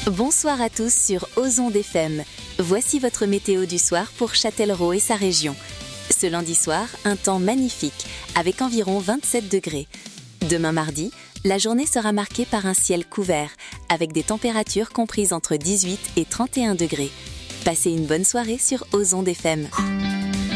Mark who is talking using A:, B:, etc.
A: Bonsoir à tous sur Ozon FM. Voici votre météo du soir pour Châtellerault et sa région. Ce lundi soir, un temps magnifique, avec environ 27 degrés. Demain mardi, la journée sera marquée par un ciel couvert, avec des températures comprises entre 18 et 31 degrés. Passez une bonne soirée sur Ozon FM.